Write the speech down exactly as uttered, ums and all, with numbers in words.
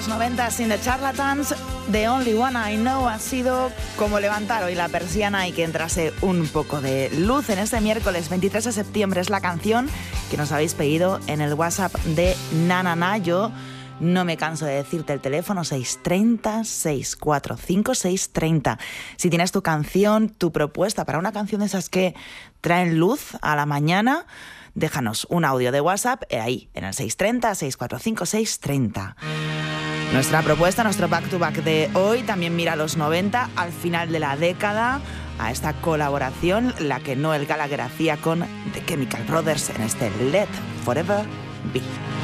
noventa sin The Charlatans, The Only One I Know ha sido como levantar hoy la persiana y que entrase un poco de luz en este miércoles veintitrés de septiembre. Es la canción que nos habéis pedido en el WhatsApp de Nanana. Yo no me canso de decirte el teléfono seis tres cero, seis cuatro cinco, seis tres cero. Si tienes tu canción, tu propuesta para una canción de esas que traen luz a la mañana, déjanos un audio de WhatsApp ahí, en el seis tres cero, seis cuatro cinco, seis tres cero. Nuestra propuesta, nuestro back-to-back de hoy también mira a los noventa, al final de la década, a esta colaboración, la que Noel Gallagher hacía con The Chemical Brothers en este Let Forever Be.